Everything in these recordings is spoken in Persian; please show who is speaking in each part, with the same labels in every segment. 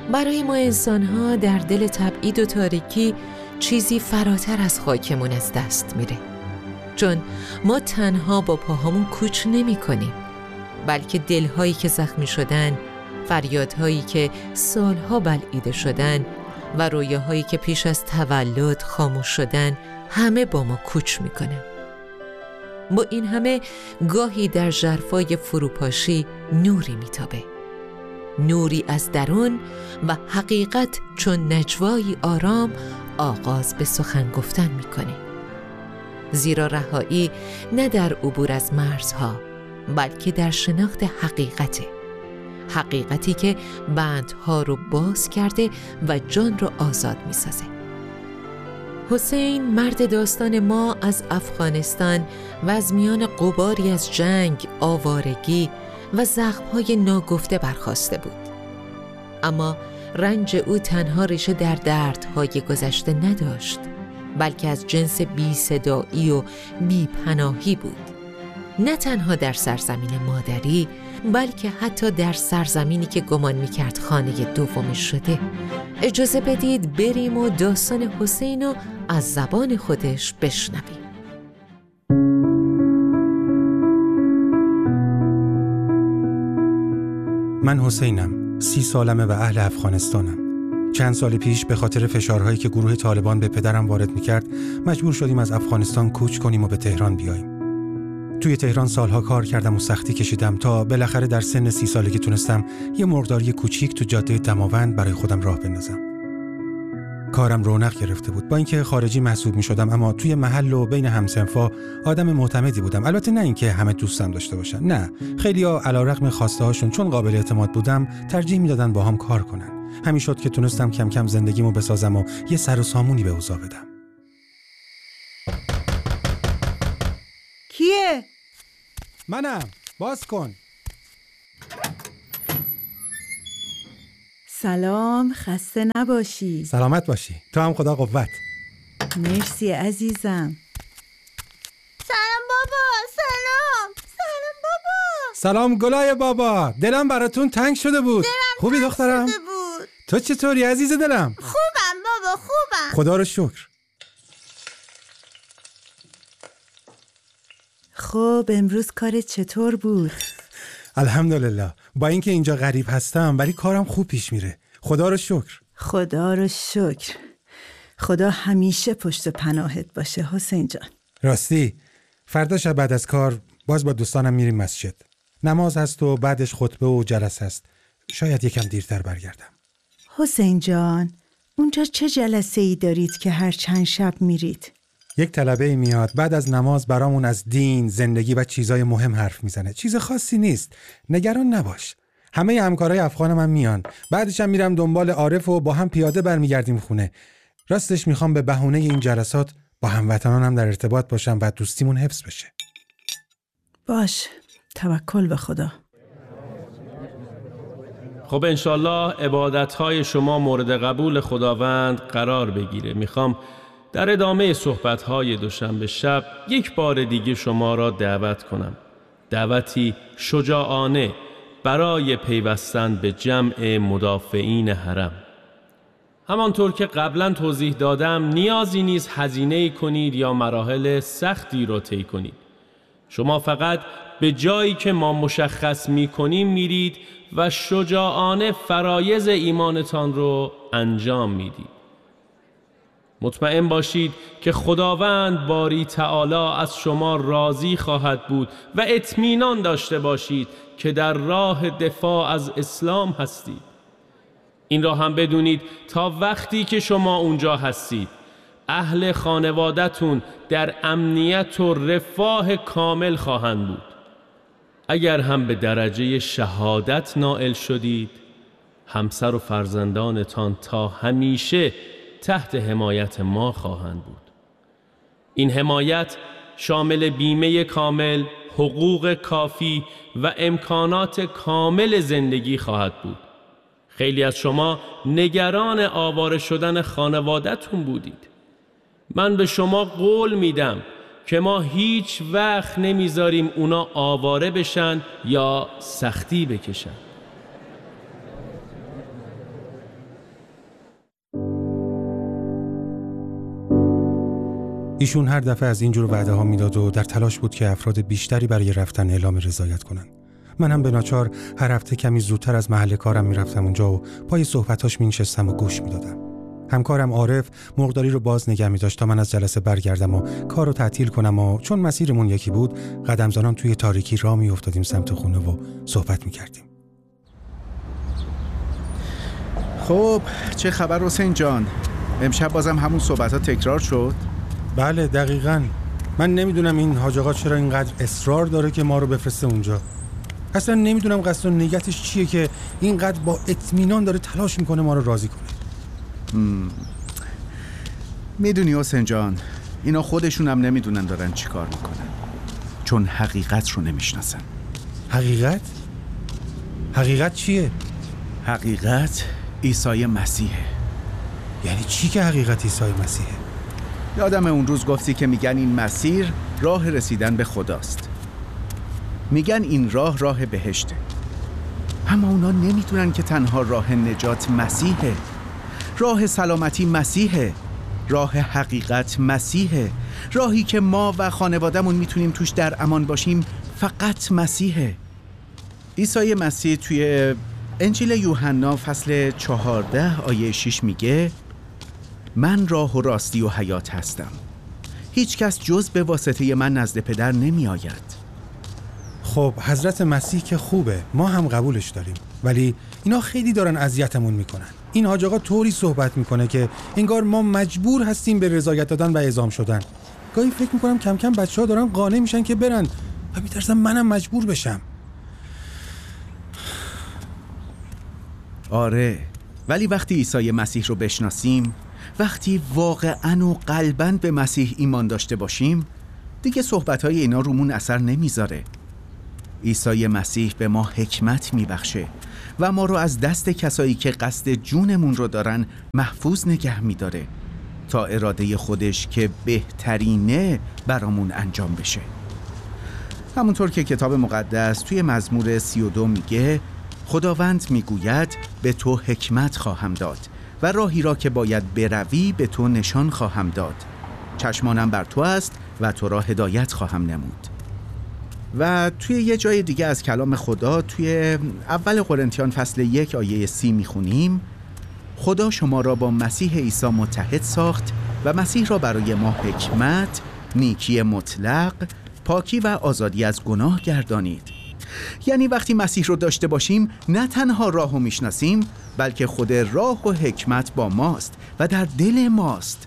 Speaker 1: برای ما انسان‌ها در دل تبعید و تاریکی چیزی فراتر از خاکمون از دست میره، چون ما تنها با پاهامون کوچ نمی کنیم، بلکه دلهایی که زخمی شدن، فریادهایی که سالها بلعیده شدن و رویاهایی که پیش از تولد خاموش شدن همه با ما کوچ میکنن. با این همه گاهی در ژرفای فروپاشی نوری میتابه، نوری از درون و حقیقت چون نجوایی آرام آغاز به سخن گفتن میکنه. زیرا رهایی نه در عبور از مرزها، بلکه در شناخت حقیقته، حقیقتی که بندها رو باز کرده و جان رو آزاد میسازه. حسین مرد داستان ما از افغانستان و از میان غباری از جنگ، آوارگی و زخم‌های ناگفته برخاسته بود. اما رنج او تنها ریشه در دردهای گذشته نداشت، بلکه از جنس بی صدایی و بی پناهی بود. نه تنها در سرزمین مادری، بلکه حتی در سرزمینی که گمان می‌کرد خانه دومش شده. اجازه بدید بریم و داستان حسین رو از زبان خودش بشنویم.
Speaker 2: من حسینم، 30 سالمه و اهل افغانستانم. چند سال پیش به خاطر فشارهایی که گروه طالبان به پدرم وارد می‌کرد، مجبور شدیم از افغانستان کوچ کنیم و به تهران بیاییم. توی تهران سالها کار کردم و سختی کشیدم تا بالاخره در سن 30 سالگی تونستم یه مرغداری کوچیک تو جاده دماوند برای خودم راه بندازم. کارم رونق گرفته بود، با اینکه خارجی محسوب می‌شدم، اما توی محل و بین همسنفا آدم معتمدی بودم. البته نه اینکه همه دوستم داشته باشن، نه، خیلی‌ها علیرغم خواسته‌هاشون چون قابل اعتماد بودم ترجیح میدادن با هم کار کنن. همین شد که تونستم کم کم زندگیمو بسازم و یه سر و سامونی به اوضاع بدم.
Speaker 3: کیه؟
Speaker 2: منم. باز کن.
Speaker 3: سلام، خسته نباشی.
Speaker 2: سلامت باشی. تو هم خدا قوت.
Speaker 3: مرسی عزیزم.
Speaker 4: سلام بابا. سلام بابا.
Speaker 2: سلام گلای بابا. دلم براتون تنگ شده بود. خوبی دخترم؟
Speaker 4: شده بود.
Speaker 2: تو چطوری عزیز دلم؟
Speaker 4: خوبم بابا، خوبم.
Speaker 2: خدا رو شکر.
Speaker 3: خب امروز کارت چطور بود؟
Speaker 2: الحمدلله. با اینکه اینجا غریب هستم ولی کارم خوب پیش میره. خدا رو شکر.
Speaker 3: خدا رو شکر. خدا همیشه پشت پناهت باشه حسین جان.
Speaker 2: راستی فردا شب بعد از کار باز با دوستانم میریم مسجد. نماز هست و بعدش خطبه و جلسه هست. شاید یکم دیرتر برگردم.
Speaker 3: حسین جان، اونجا چه جلسه ای دارید که هر چند شب میرید؟
Speaker 2: یک طلبه میاد بعد از نماز برامون از دین، زندگی و چیزای مهم حرف میزنه. چیز خاصی نیست، نگران نباش. همه همکارای افغانم هم میان. بعدش هم میرم دنبال عارف و با هم پیاده برمیگردیم خونه. راستش میخوام به بهونه این جلسات با هموطنانم در ارتباط باشم و دوستیمون حفظ بشه.
Speaker 3: باش، توکل به خدا.
Speaker 5: خب انشالله عبادت‌های شما مورد قبول خداوند قرار بگیره. میخوام در ادامه صحبت‌های دوشنبه شب یک بار دیگه شما را دعوت کنم. دعوتی شجاعانه برای پیوستن به جمع مدافعین حرم. همانطور که قبلا توضیح دادم نیازی نیست هزینه‌ای کنید یا مراحل سختی را طی کنید. شما فقط به جایی که ما مشخص می‌کنیم میرید و شجاعانه فرایض ایمانتان رو انجام میدید. مطمئن باشید که خداوند باری تعالی از شما راضی خواهد بود و اطمینان داشته باشید که در راه دفاع از اسلام هستید. این را هم بدونید تا وقتی که شما اونجا هستید اهل خانواده‌تون در امنیت و رفاه کامل خواهند بود. اگر هم به درجه شهادت نائل شدید همسر و فرزندانتان تا همیشه تحت حمایت ما خواهند بود. این حمایت شامل بیمه کامل، حقوق کافی و امکانات کامل زندگی خواهد بود. خیلی از شما نگران آواره شدن خانواده‌تون بودید. من به شما قول میدم که ما هیچ وقت نمیذاریم اونا آواره بشن یا سختی بکشن.
Speaker 2: ایشون هر دفعه از اینجور وعده ها میداد و در تلاش بود که افراد بیشتری برای رفتن اعلام رضایت کنن. من هم به ناچار هر هفته کمی زودتر از محل کارم میرفتم اونجا و پای صحبتاش مینشستم و گوش میدادم. همکارم عارف مرغداری رو باز نگه می‌داشت تا من از جلسه برگردم و کارو تعطیل کنم و چون مسیرمون یکی بود قدم زنان توی تاریکی راه میافتادیم سمت خونه و صحبت می‌کردیم.
Speaker 6: خب چه خبر حسین جان؟ امشب بازم همون صحبت‌ها تکرار شد؟
Speaker 2: بله دقیقاً. من نمیدونم این حاج آقا چرا اینقدر اصرار داره که ما رو بفرسته اونجا. اصلا نمیدونم قصد و نیتش چیه که اینقدر با اطمینان داره تلاش میکنه ما رو راضی کنه.
Speaker 6: میدونی حسین جان، اینا خودشون هم نمیدونن دارن چی کار میکنن، چون حقیقت رو نمیشناسن.
Speaker 2: حقیقت؟ حقیقت چیه؟
Speaker 6: حقیقت عیسی مسیحه.
Speaker 2: یعنی چی که حقیقت عیسی مسیحه؟
Speaker 6: یادم اون روز گفتی که میگن این مسیر راه رسیدن به خداست، میگن این راه بهشته، اما اونا نمیدونن که تنها راه نجات مسیحه، راه سلامتی مسیحه، راه حقیقت مسیحه، راهی که ما و خانواده‌مون میتونیم توش در امان باشیم فقط مسیحه. عیسی مسیح توی انجیل یوحنا فصل 14 آیه 6 میگه من راه و راستی و حیات هستم، هیچ کس جز به واسطه من نزد پدر نمی آید.
Speaker 2: خب حضرت مسیح که خوبه، ما هم قبولش داریم، ولی اینا خیلی دارن اذیتمون میکنن. این حاج آقا طوری صحبت میکنه که انگار ما مجبور هستیم به رضایت دادن و اعزام شدن. گاهی فکر میکنم کم کم بچه‌ها دارن قانع میشن که برن و میترسم منم مجبور بشم.
Speaker 6: آره، ولی وقتی عیسی مسیح رو بشناسیم، وقتی واقعاً و قلباً به مسیح ایمان داشته باشیم، دیگه صحبت‌های اینا رومون اثر نمیذاره. عیسی مسیح به ما حکمت میبخشه و ما رو از دست کسایی که قصد جونمون رو دارن محفوظ نگه میداره تا اراده خودش که بهترینه برامون انجام بشه. همونطور که کتاب مقدس توی مزمور 32 میگه خداوند میگوید به تو حکمت خواهم داد و راهی را که باید بروی به تو نشان خواهم داد. چشمانم بر تو است و تو را هدایت خواهم نمود. و توی یه جای دیگه از کلام خدا توی اول قرنتیان فصل 1 آیه 30 میخونیم خدا شما را با مسیح عیسی متحد ساخت و مسیح را برای ما حکمت، نیکی مطلق، پاکی و آزادی از گناه گردانید. یعنی وقتی مسیح رو داشته باشیم نه تنها راه رو میشناسیم، بلکه خود راه و حکمت با ماست و در دل ماست.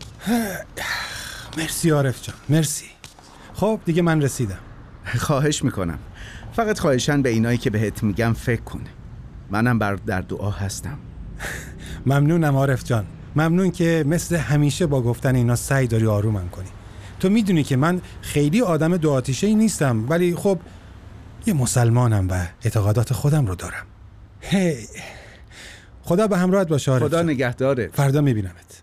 Speaker 2: مرسی عارف جان، مرسی. خب دیگه من رسیدم.
Speaker 6: خواهش میکنم، فقط خواهشاً به اینایی که بهت میگم فکر کن. منم در دعا هستم.
Speaker 2: ممنونم عارف جان، ممنون که مثل همیشه با گفتن اینا سعی داری آرومم کنی. تو میدونی که من خیلی آدم دو آتیشه‌ای نیستم، ولی خب یه مسلمانم و اعتقادات خودم رو دارم. هی خدا به همراهت باشه عارف
Speaker 6: خدا
Speaker 2: جان.
Speaker 6: نگهدارت.
Speaker 2: فردا میبینمت.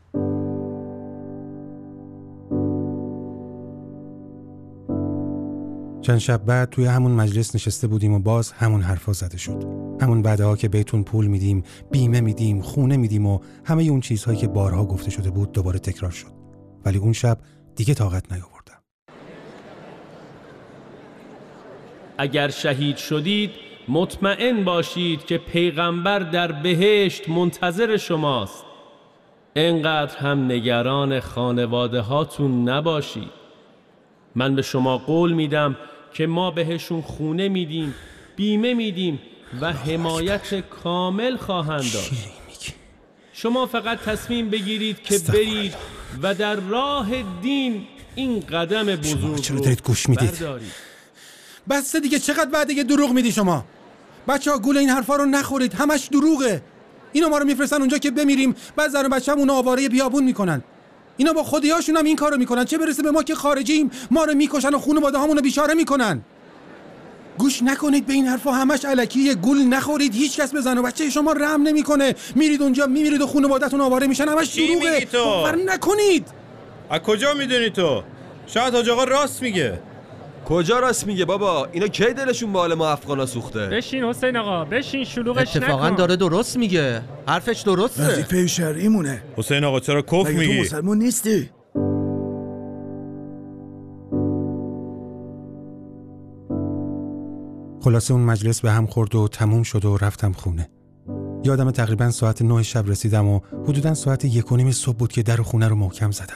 Speaker 2: چند شب بعد توی همون مجلس نشسته بودیم و باز همون حرفا زده شد. همون وعده‌ها که بهتون پول میدیم، بیمه میدیم، خونه میدیم و همه اون چیزهایی که بارها گفته شده بود دوباره تکرار شد. ولی اون شب دیگه طاقت نیاوردم.
Speaker 5: اگر شهید شدید مطمئن باشید که پیغمبر در بهشت منتظر شماست. انقدر هم نگران خانواده هاتون نباشید. من به شما قول میدم که ما بهشون خونه میدیم، بیمه میدیم و حمایت کامل خواهند داشت. شما فقط تصمیم بگیرید که برید و در راه دین این قدم بزرگ رو بردارید.
Speaker 2: بس دیگه، چقدر بعد دیگه دروغ میدی شما؟ بچه‌ها گول این حرفا رو نخورید، همش دروغه. اینا ما رو میفرستن اونجا که بمیریم، بعد زن و بچه‌مون اونو آواره بیابون میکنن. اینا با خودیاشون هم این کارو میکنن، چه برسه به ما که خارجیم ما رو میکشن و خانواده‌هامون رو بیچاره میکنن. گوش نکنید به این حرفا، همش الکیه. گول نخورید، هیچ کس به زن و بچه شما رحم نمیکنه. میرید اونجا میمیرید و خانواده‌تون آواره میشن، همش دروغه. باور نکنید.
Speaker 7: از کجا میدونی تو؟ شاید حاج آقا راست میگه.
Speaker 8: کجا راست میگه بابا؟ اینا کی دلشون به حال ما افغانا سوخته؟
Speaker 9: بشین حسین آقا، بشین، شلوغش نکن.
Speaker 10: اتفاقا داره درست میگه، حرفش درسته.
Speaker 6: وظیفه شرعی مونه.
Speaker 7: حسین آقا چرا کف میگی؟
Speaker 6: تو مسلمون نیستی؟
Speaker 2: خلاصه اون مجلس به هم خورد و تموم شد و رفتم خونه. یادم تقریبا ساعت 9 شب رسیدم و حدوداً ساعت 1:30 صبح بود که در خونه رو محکم زدن.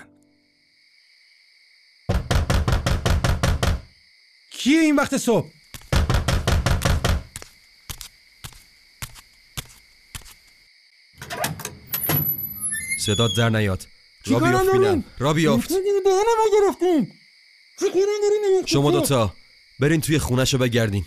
Speaker 2: کیه این وقت صبح؟
Speaker 8: صدات در نیاد. را بیافت بینم. را بیافت. شما دوتا برین توی خونه‌شو بگردین.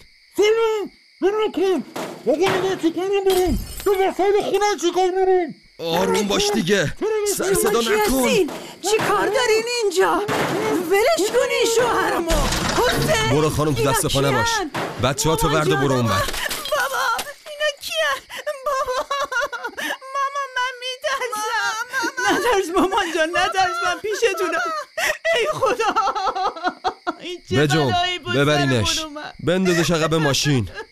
Speaker 8: آروم باش دیگه. سر صدا نکن.
Speaker 3: چی کار دارین اینجا؟ ولش کنین شوهرمو. حسین
Speaker 8: برو خانم تو دست پا نباش. بچه ها تو ورد و برو اون بر.
Speaker 3: بابا اینا کیه؟ بابا ماما من میترسم. نترس مامان جان نترس، من پیشتونم. ای خدا
Speaker 8: بجنب ببرینش، بندازش عقب ماشین.